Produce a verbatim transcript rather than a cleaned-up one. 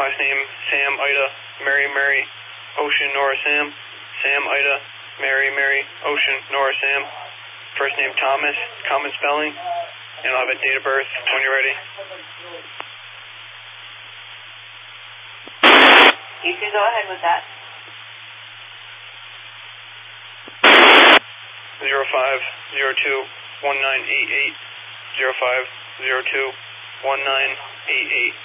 last name Sam, Ida, Mary, Mary, Ocean, Nora, Sam. Sam, Ida, Mary, Mary, Ocean, Nora, Sam. First name Thomas, common spelling. And I'll have a date of birth when you're ready. You can go ahead with that. Zero five zero two one nine eight eight. Zero five zero two one nine eight eight.